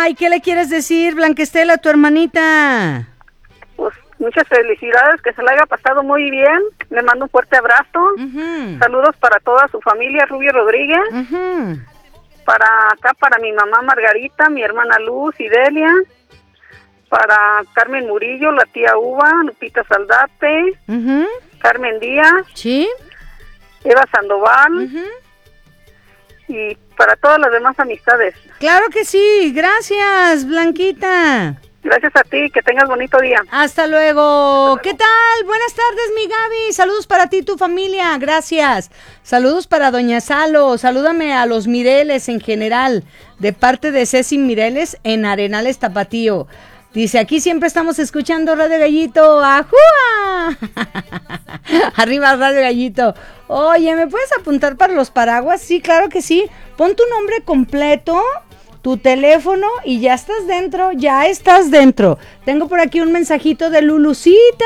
¿y qué le quieres decir, Blanca Estela, a tu hermanita? Pues muchas felicidades, que se la haya pasado muy bien. Le mando un fuerte abrazo. Saludos para toda su familia, Rubio Rodríguez. Para mi mamá Margarita, mi hermana Luz y Delia. Para Carmen Murillo, la tía Uva, Lupita Saldate, Carmen Díaz, ¿sí? Eva Sandoval, y para todas las demás amistades. Claro que sí, gracias, Blanquita. Gracias a ti, que tengas bonito día. Hasta luego. ¿Qué tal? Buenas tardes, mi Gaby. Saludos para ti y tu familia, gracias. Saludos para Doña Salo, salúdame a los Mireles en general, de parte de Ceci Mireles en Arenales Tapatío. Dice, aquí siempre estamos escuchando Radio Gallito. ¡Ajúa! Arriba Radio Gallito. Oye, ¿me puedes apuntar para los paraguas? Sí, claro que sí. Pon tu nombre completo, tu teléfono y ya estás dentro, ya estás dentro. Tengo por aquí un mensajito de Lulucita.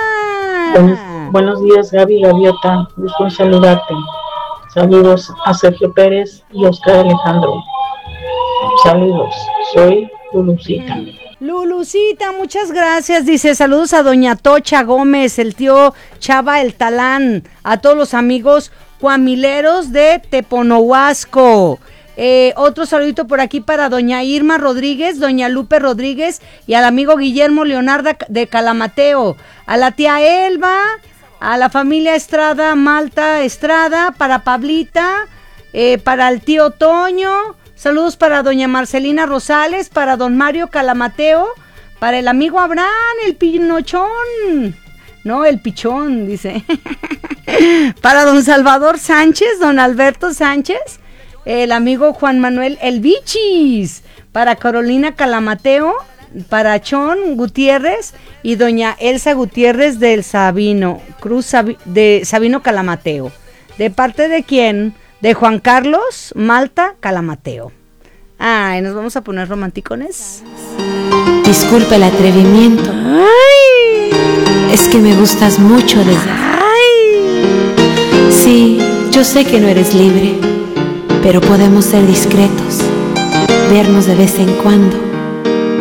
Buenos días, Gaby Gaviota. Gusto en saludarte. Saludos a Sergio Pérez y Oscar Alejandro. Saludos, soy Lulucita. Lulucita, muchas gracias. Dice, saludos a doña Tocha Gómez, el tío Chava el Talán, a todos los amigos cuamileros de Teponohuasco. Otro saludito por aquí para doña Irma Rodríguez, doña Lupe Rodríguez y al amigo Guillermo Leonardo de Calamateo, a la tía Elba, a la familia Estrada, Malta Estrada, para Pablita, para el tío Toño. Saludos para doña Marcelina Rosales, para don Mario Calamateo, para el amigo Abraham, el pinochón, no, el pichón, dice. Para don Salvador Sánchez, don Alberto Sánchez, el amigo Juan Manuel El Bichis, para Carolina Calamateo, para Chon Gutiérrez y doña Elsa Gutiérrez del Sabino, de Sabino Calamateo. ¿De parte de quién? De Juan Carlos Malta Calamateo. Ay, nos vamos a poner romanticones. Disculpa el atrevimiento. Ay. Es que me gustas mucho desde... Ay. Sí, yo sé que no eres libre, pero podemos ser discretos, vernos de vez en cuando